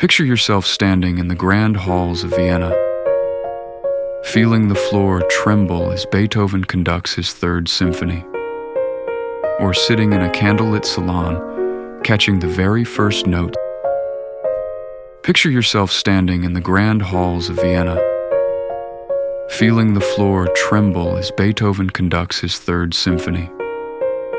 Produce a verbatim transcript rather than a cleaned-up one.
Picture yourself standing in the grand halls of Vienna, feeling the floor tremble as Beethoven conducts his Third Symphony, or sitting in a candlelit salon, catching the very first note. Picture yourself standing in the grand halls of Vienna, feeling the floor tremble as Beethoven conducts his Third Symphony,